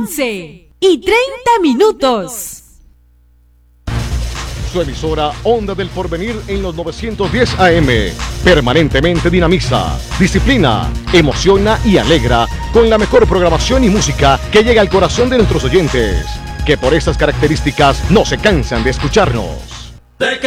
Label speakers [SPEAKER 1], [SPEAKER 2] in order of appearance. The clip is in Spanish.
[SPEAKER 1] 11:30.
[SPEAKER 2] Su emisora Onda del Porvenir en los 910 AM. Permanentemente dinamiza, disciplina, emociona y alegra con la mejor programación y música que llega al corazón de nuestros oyentes, que por estas características no se cansan de escucharnos.
[SPEAKER 3] ¿De qué